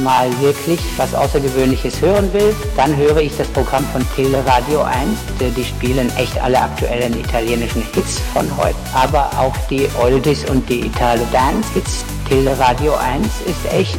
mal wirklich was Außergewöhnliches hören will, dann höre ich das Programm von Teleradio 1. Die spielen echt alle aktuellen italienischen Hits von heute, aber auch die Oldies und die Italo-Dance-Hits. Teleradio 1 ist echt